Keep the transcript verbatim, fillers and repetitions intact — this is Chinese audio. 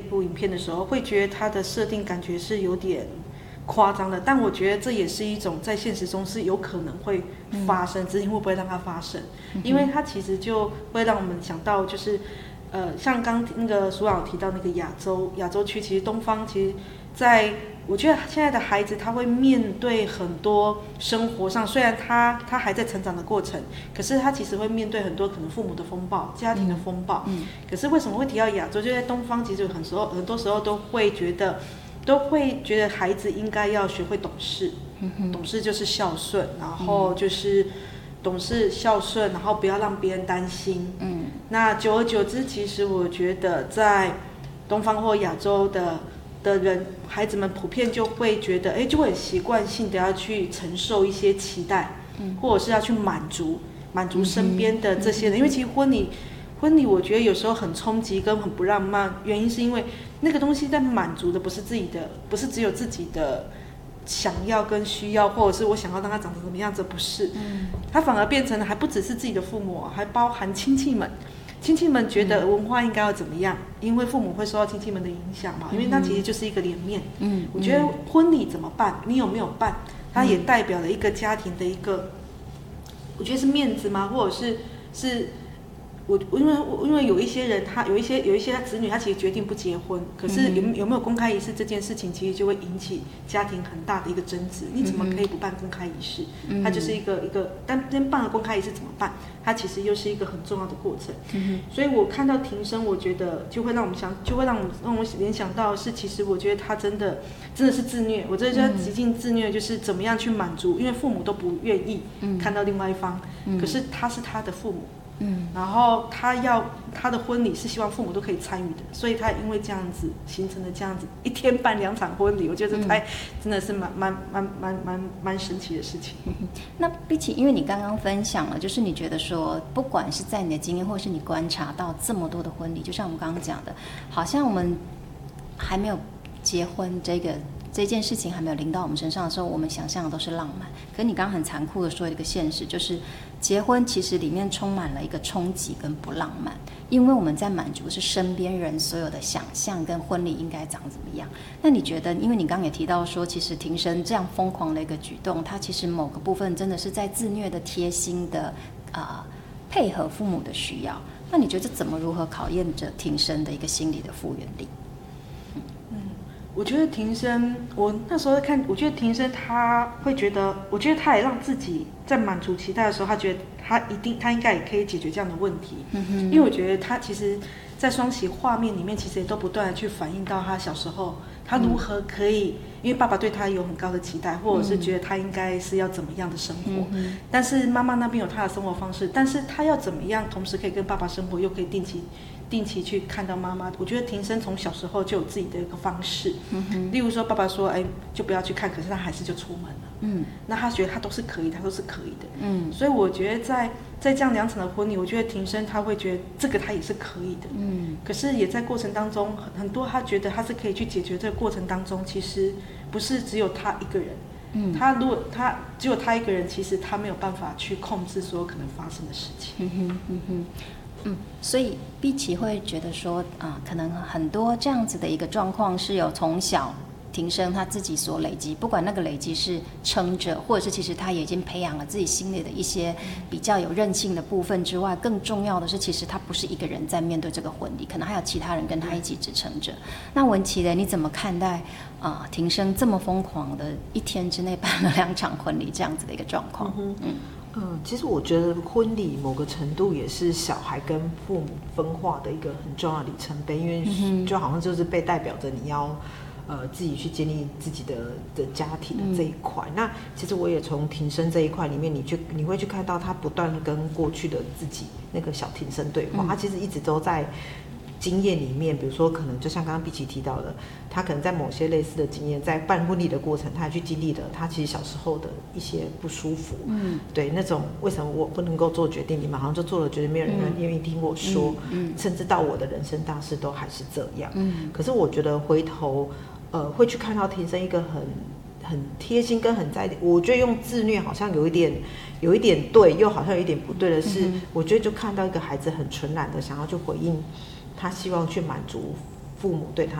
部影片的时候，会觉得它的设定感觉是有点夸张的，但我觉得这也是一种在现实中是有可能会发生，只是会不会让它发生，因为它其实就会让我们想到就是。呃，像刚那个苏老提到那个亚洲亚洲区，其实东方其实在，我觉得现在的孩子他会面对很多生活上，虽然他他还在成长的过程，可是他其实会面对很多可能父母的风暴、家庭的风暴。嗯。可是为什么会提到亚洲？就在东方，其实很时候很多时候都会觉得，都会觉得孩子应该要学会懂事，嗯、懂事就是孝顺，然后就是。懂事孝顺，然后不要让别人担心。嗯，那久而久之，其实我觉得在东方或亚洲的的人，孩子们普遍就会觉得，哎，就会很习惯性的要去承受一些期待，嗯，或者是要去满足满足身边的这些人，嗯、因为其实婚礼婚礼，我觉得有时候很冲击跟很不浪漫，原因是因为那个东西在满足的不是自己的，不是只有自己的。想要跟需要，或者是我想要让他长成什么样子，不是，嗯，他反而变成了还不只是自己的父母，还包含亲戚们。亲戚们觉得文化应该要怎么样？因为父母会受到亲戚们的影响嘛，因为那其实就是一个脸面。嗯，我觉得婚礼怎么办？你有没有办？它也代表了一个家庭的一个，我觉得是面子吗？或者是是。我因为因为有一些人，他有一些有一些他子女，他其实决定不结婚，可是有有没有公开仪式这件事情，其实就会引起家庭很大的一个争执。你怎么可以不办公开仪式？嗯、它就是一个一个，但真办了公开仪式怎么办？它其实又是一个很重要的过程。嗯、所以我看到庭生，我觉得就会让我们想，就会让我们让我联想到是，其实我觉得他真的真的是自虐。我这叫极尽自虐，就是怎么样去满足，因为父母都不愿意看到另外一方，嗯、可是他是他的父母。嗯，然后他要他的婚礼是希望父母都可以参与的，所以他因为这样子形成了这样子一天办两场婚礼，我觉得这太、嗯、真的是蛮蛮蛮蛮蛮蛮神奇的事情。 那比起，因为你刚刚分享了，就是你觉得说，不管是在你的经验，或是你观察到这么多的婚礼，就像我们刚刚讲的，好像我们还没有结婚这个。这件事情还没有临到我们身上的时候，我们想象的都是浪漫。可你刚刚很残酷的说一个现实，就是结婚其实里面充满了一个冲击跟不浪漫，因为我们在满足是身边人所有的想象跟婚礼应该长怎么样。那你觉得，因为你刚刚也提到说，其实庭生这样疯狂的一个举动，它其实某个部分真的是在自虐的贴心的呃配合父母的需要。那你觉得这怎么如何考验着庭生的一个心理的复原力？ 我觉得庭生，我那时候看，我觉得庭生他会觉得，我觉得他也让自己在满足期待的时候，他觉得他一定，他应该也可以解决这样的问题。嗯哼，因为我觉得他其实，在双喜画面里面，其实也都不断的去反映到他小时候，他如何可以，因为爸爸对他有很高的期待，或者是觉得他应该是要怎么样的生活，嗯、但是妈妈那边有他的生活方式，但是他要怎么样，同时可以跟爸爸生活，又可以定期。定期去看到妈妈，我觉得庭生从小时候就有自己的一个方式，嗯、例如说爸爸说，哎，就不要去看，可是他还是就出门了，嗯，那他觉得他都是可以，他都是可以的，嗯，所以我觉得在在这样两场的婚礼，我觉得庭生他会觉得这个他也是可以的，嗯，可是也在过程当中很很多他觉得他是可以去解决这个过程当中，其实不是只有他一个人。嗯，他如果他只有他一个人，其实他没有办法去控制所有可能发生的事情。嗯哼，嗯哼。嗯，所以碧琪会觉得说啊、呃，可能很多这样子的一个状况是有从小庭生他自己所累积，不管那个累积是撑着，或者是其实他也已经培养了自己心里的一些比较有韧性的部分之外，更重要的是，其实他不是一个人在面对这个婚礼，可能还有其他人跟他一起支撑着。那文琪呢，你怎么看待啊、呃、庭生这么疯狂的一天之内办了两场婚礼这样子的一个状况？嗯。嗯嗯，其实我觉得婚礼某个程度也是小孩跟父母分化的一个很重要的里程碑，因为就好像就是被代表着你要呃自己去建立自己的的家庭的这一块。嗯、那其实我也从庭生这一块里面，你去你会去看到他不断跟过去的自己那个小庭生对话，嗯、他其实一直都在。经验里面，比如说可能就像刚刚碧琪提到的，他可能在某些类似的经验，在办婚礼的过程，他还去经历了他其实小时候的一些不舒服，嗯，对，那种为什么我不能够做决定，你们好像就做了决定，没有人愿意听我说，嗯，嗯甚至到我的人生大事都还是这样，嗯，可是我觉得回头，呃，会去看到庭生一个很很贴心跟很在意，我觉得用自虐好像有一点有一点对，又好像有一点不对的是，嗯、我觉得就看到一个孩子很纯然的想要去回应。他希望去满足父母对他